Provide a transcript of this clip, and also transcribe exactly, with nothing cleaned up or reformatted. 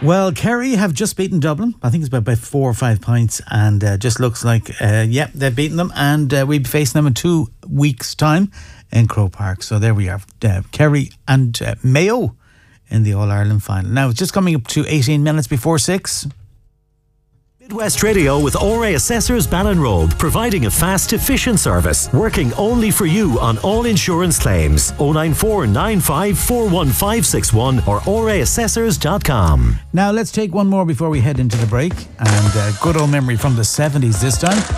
Well, Kerry have just beaten Dublin. I think it's about, by four or five points, and uh, just looks like, uh, yeah, they've beaten them, and uh, we'll be facing them in two weeks' time in Croke Park. So there we are, uh, Kerry and uh, Mayo in the All-Ireland final. Now, it's just coming up to eighteen minutes before six. Midwest Radio with O R A Assessors Ballinrobe, providing a fast, efficient service, working only for you on all insurance claims. oh nine four nine five four one five six one or O R A assessors dot com. Now, let's take one more before we head into the break. And uh, good old memory from the seventies this time.